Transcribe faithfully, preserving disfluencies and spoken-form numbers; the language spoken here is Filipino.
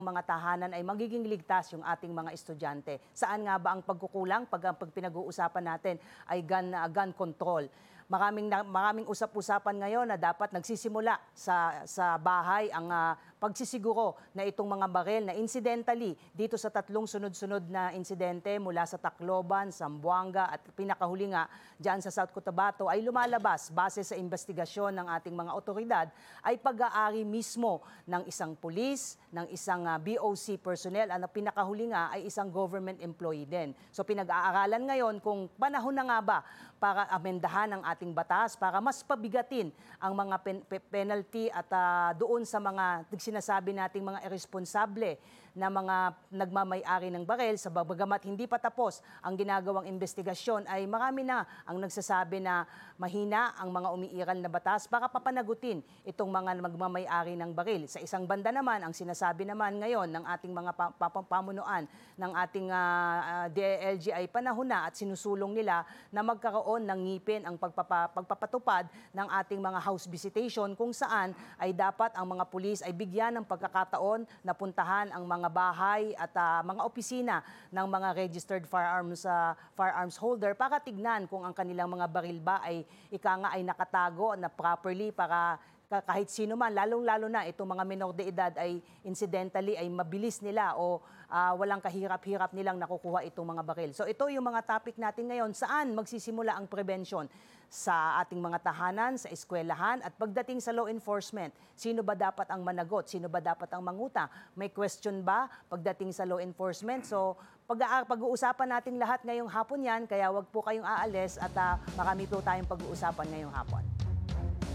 mga tahanan ay magiging ligtas yung ating mga estudyante. Saan nga ba ang pagkukulang pag, pag pinag-uusapan natin ay gun, uh, gun control? Maraming, na, maraming usap-usapan ngayon na dapat nagsisimula sa, sa bahay ang uh, pagsisiguro na itong mga baril na incidentally dito sa tatlong sunod-sunod na insidente mula sa Tacloban, Zamboanga at pinakahuli nga dyan sa South Cotabato ay lumalabas base sa investigasyon ng ating mga otoridad ay pag-aari mismo ng isang pulis, ng isang uh, B O C personnel at ang pinakahuli nga ay isang government employee din. So pinag-aaralan ngayon kung panahon na nga ba para amendahan ang ating batas para mas pabigatin ang mga pen- penalty at uh, doon sa mga sinasabi nating mga irresponsable na mga nagmamay-ari ng baril sa bagamat hindi pa tapos ang ginagawang investigasyon ay marami na ang nagsasabi na mahina ang mga umiiral na batas para papanagutin itong mga magmamay-ari ng baril. Sa isang banda naman, ang sinasabi naman ngayon ng ating mga pamunuan ng ating uh, uh, D I L G ay panahon na at sinusulong nila na magkaroon ng ngipin ang pagpapa, pagpapatupad ng ating mga house visitation kung saan ay dapat ang mga pulis ay bigyan ng pagkakataon na puntahan ang mga bahay at uh, mga opisina ng mga registered firearms uh, firearms holder para tignan kung ang kanilang mga baril ba ay ika nga ay nakatago na properly para kahit sino man, lalong-lalo na itong mga menor de edad ay incidentally ay mabilis nila o uh, walang kahirap-hirap nilang nakukuha itong mga baril. So ito yung mga topic natin ngayon, saan magsisimula ang prevention sa ating mga tahanan, sa eskwelahan at pagdating sa law enforcement. Sino ba dapat ang managot? Sino ba dapat ang manguta? May question ba pagdating sa law enforcement? So pag- pag-uusapan natin lahat ngayong hapon yan, kaya wag po kayong aalis at uh, marami po tayong pag-uusapan ngayong hapon.